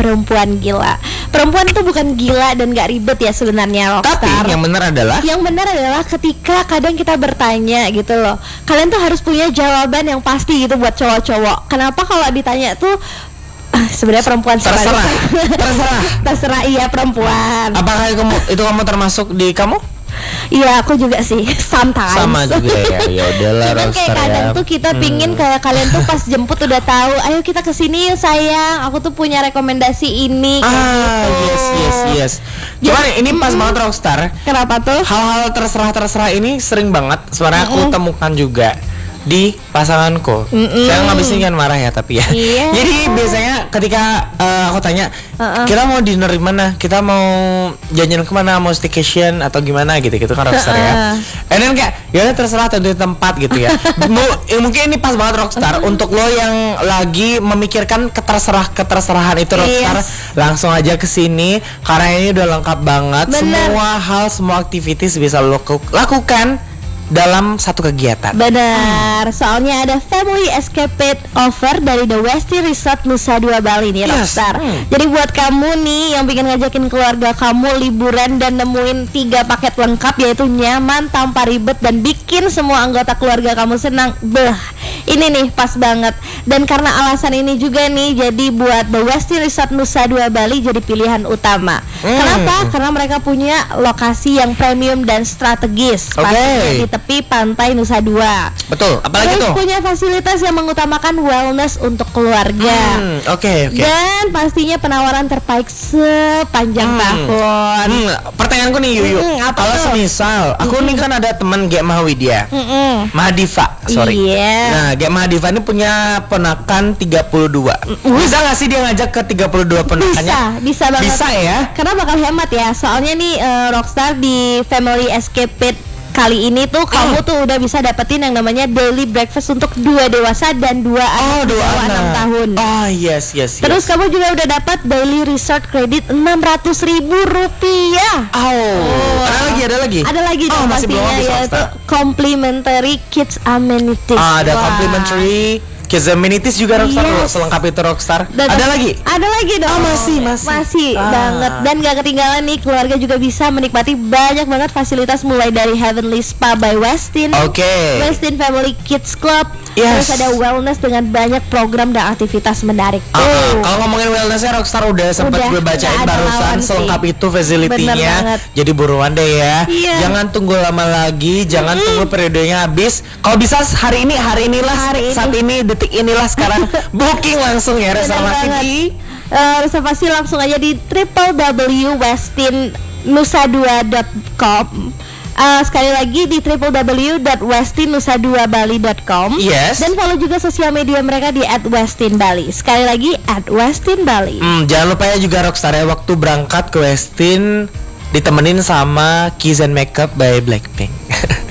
perempuan gila. Perempuan itu bukan gila dan gak ribet ya sebenarnya, Rockstar. Tapi yang benar adalah ketika kadang kita bertanya gitu loh, kalian tuh harus punya jawaban yang pasti gitu buat cowok-cowok. Kenapa kalau ditanya tuh sebenarnya perempuan terserah iya perempuan. Apakah kamu termasuk di kamu? Iya, aku juga sih, sometimes. Sama juga ya. Ya udahlah, Rockstar. Kayak kadang tuh kita pingin kayak kalian tuh pas jemput udah tahu, ayo kita kesini yuk sayang, aku tuh punya rekomendasi ini. Yes. Cuman ini pas banget Rockstar. Kenapa tuh? Hal-hal terserah ini sering banget sebenarnya aku temukan juga di pasanganku. Saya ngabisin kan marah ya tapi ya. Iya. Jadi biasanya ketika aku tanya, kita mau dinner di mana? Kita mau jajan kemana? Mau staycation atau gimana gitu kan Rockstar ya. And then kayak ya terserah tentuin tempat gitu ya. Mungkin ini pas banget Rockstar untuk lo yang lagi memikirkan keterserahan itu Rockstar, langsung aja ke sini karena ini udah lengkap banget. Semua hal, semua activities bisa lo lakukan dalam satu kegiatan. Benar, soalnya ada Family Escapade Offer dari The Westin Resort Nusa Dua Bali nih, Rockstar. Jadi buat kamu nih yang pengen ngajakin keluarga kamu liburan dan nemuin 3 paket lengkap, yaitu nyaman, tanpa ribet, dan bikin semua anggota keluarga kamu senang. Ini nih pas banget. Dan karena alasan ini juga nih, jadi buat The Westin Resort Nusa Dua Bali jadi pilihan utama. Kenapa? Karena mereka punya lokasi yang premium dan strategis. Pastinya di tepi pantai Nusa Dua. Betul. Apalagi tuh? Punya fasilitas yang mengutamakan wellness untuk keluarga. Dan pastinya penawaran terbaik sepanjang tahun. Pertanyaanku nih Yuyu, kalau semisal aku nih kan ada teman Gek Mahawidya, Mahadiva, sorry. Nah, Gek Mahadiva ini punya ponakan 32. Bisa nggak sih dia ngajak ke 32 ponakannya? Bisa banget. Bisa ya? Karena bakal hemat ya. Soalnya nih Rockstar di Family Escapade kali ini tuh kamu tuh udah bisa dapetin yang namanya daily breakfast untuk 2 dewasa dan 2 anak di bawah 6 tahun. Yes. Terus kamu juga udah dapat daily resort credit Rp600.000. Ada lagi dong pastinya, yaitu complimentary kids amenities. Ada complimentary kids amenities juga Rockstar, selengkap itu Rockstar. Ada lagi dong. Masih banget. Dan gak ketinggalan nih, keluarga juga bisa menikmati banyak banget fasilitas mulai dari Heavenly Spa by Westin, Westin Family Kids Club. Terus ada wellness dengan banyak program dan aktivitas menarik. Kalau ngomongin wellnessnya Rockstar udah sempat gue bacain barusan, selengkap itu facility-nya. Jadi buruan deh ya. Jangan tunggu lama lagi, jangan tunggu periodenya habis. Kalau bisa hari inilah, saat ini, detik inilah sekarang. Booking langsung ya, reservasi langsung aja di www.westinnusa2.com. Sekali lagi di www.westinnusa2bali.com. Dan follow juga sosial media mereka di @westinbali. Sekali lagi @westinbali. Jangan lupa ya juga Rockstar ya, waktu berangkat ke Westin ditemenin sama Kiss and Makeup by Blackpink.